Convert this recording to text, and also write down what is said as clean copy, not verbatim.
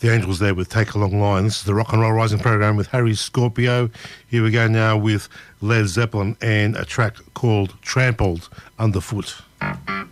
The Angels there with Take a Long Line. This is the Rock and Roll Rising program with Harry Scorpio. Here we go now with Led Zeppelin and a track called Trampled Underfoot.